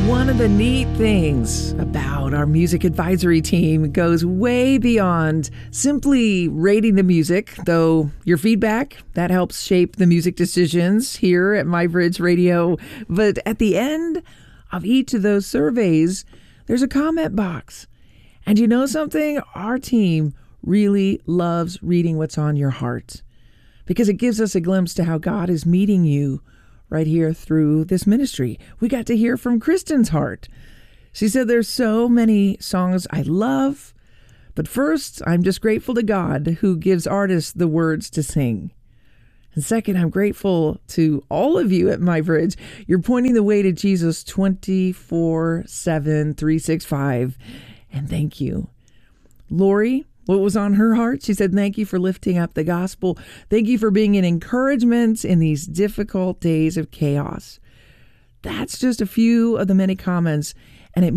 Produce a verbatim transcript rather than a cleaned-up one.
One of the neat things about our music advisory team goes way beyond simply rating the music, though your feedback, that helps shape the music decisions here at MyBridge Radio. But at the end of each of those surveys, there's a comment box. And you know something? Our team really loves reading what's on your heart because it gives us a glimpse to how God is meeting you right here through this ministry. We got to hear from Kristen's heart. She said, there's so many songs I love, but first, I'm just grateful to God who gives artists the words to sing. And second, I'm grateful to all of you at MyBridge. You're pointing the way to Jesus twenty-four seven, three sixty-five. And thank you. Lori, what was on her heart? She said, thank you for lifting up the gospel. Thank you for being an encouragement in these difficult days of chaos. That's just a few of the many comments, and it